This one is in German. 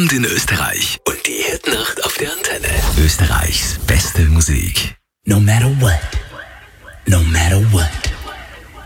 Abend in Österreich und die Hitnacht auf der Antenne. Österreichs beste Musik. No matter what.